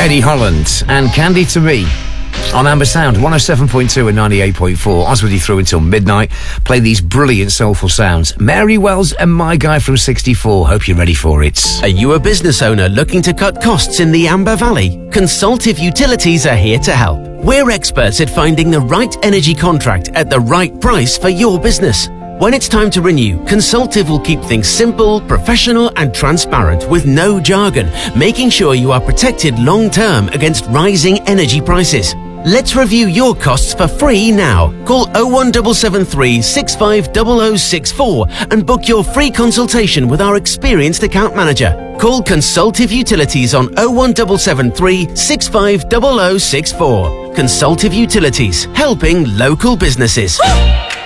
Eddie Holland and Candy to Me on Amber Sound 107.2 and 98.4. Oz with you through until midnight. Play these brilliant soulful sounds. Mary Wells and My Guy from 64. Hope you're ready for it. Are you a business owner looking to cut costs in the Amber Valley? Consultative Utilities are here to help. We're experts at finding the right energy contract at the right price for your business. When it's time to renew, Consultative will keep things simple, professional and transparent with no jargon, making sure you are protected long-term against rising energy prices. Let's review your costs for free now. Call 01773 650064 and book your free consultation with our experienced account manager. Call Consultative Utilities on 01773 650064. Consultative Utilities, helping local businesses.